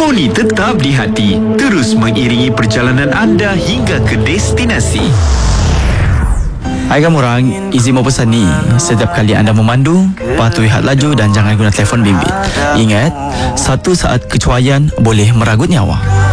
Foni tetap di hati, terus mengiringi perjalanan anda hingga ke destinasi. Hai kamu orang, izin mau pesan ni. Setiap kali anda memandu, patuhi had laju dan jangan guna telefon bimbit. Ingat, satu saat kecuaian boleh meragut nyawa.